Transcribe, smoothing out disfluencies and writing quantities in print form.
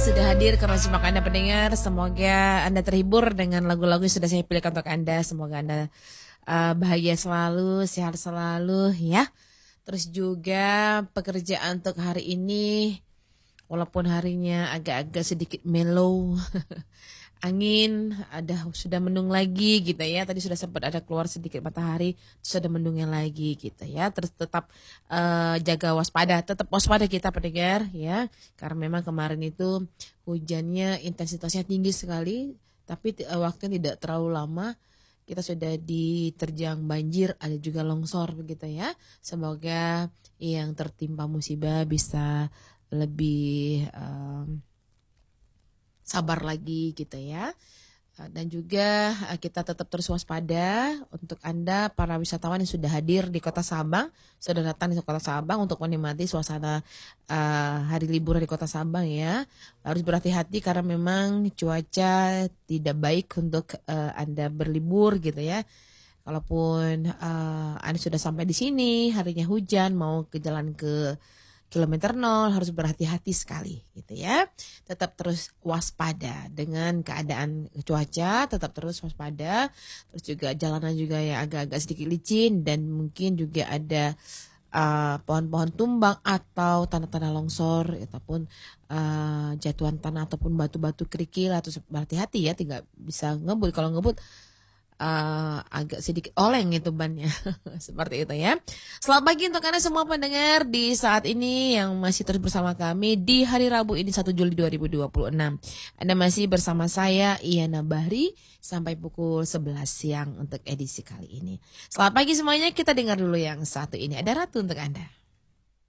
sudah hadir ke Ruang Simak Anda pendengar. Semoga Anda terhibur dengan lagu-lagu yang sudah saya pilihkan untuk Anda. Semoga Anda bahagia selalu, sehat selalu ya. Terus juga pekerjaan untuk hari ini, walaupun harinya agak-agak sedikit mellow, angin sudah mendung lagi gitu ya. Tadi sudah sempat ada keluar sedikit matahari, sudah mendungnya lagi gitu ya. Terus tetap jaga waspada, tetap waspada kita pendengar ya. Karena memang kemarin itu hujannya intensitasnya tinggi sekali, tapi waktunya tidak terlalu lama. Kita sudah diterjang banjir, ada juga longsor begitu ya. Semoga yang tertimpa musibah bisa lebih sabar lagi gitu ya. Dan juga kita tetap terus waspada untuk Anda para wisatawan yang sudah hadir di Kota Sabang, sudah datang di Kota Sabang untuk menikmati suasana hari libur di Kota Sabang ya. Harus berhati-hati karena memang cuaca tidak baik untuk Anda berlibur gitu ya. Kalaupun Anda sudah sampai di sini, harinya hujan, mau ke jalan ke kilometer 0 harus berhati-hati sekali gitu ya. Tetap terus waspada dengan keadaan cuaca, tetap terus waspada. Terus juga jalanan juga yang agak-agak sedikit licin dan mungkin juga ada pohon-pohon tumbang atau tanah-tanah longsor ataupun jatuhan tanah ataupun batu-batu kerikil. Atau berhati-hati ya, tidak bisa ngebut. Kalau ngebut agak sedikit oleng itu bannya. Seperti itu ya. Selamat pagi untuk Anda semua pendengar di saat ini yang masih terus bersama kami di hari Rabu ini 1 Juli 2026. Anda masih bersama saya Iyana Bahri sampai pukul 11 siang untuk edisi kali ini. Selamat pagi semuanya, kita dengar dulu yang satu ini. Ada Ratu untuk Anda.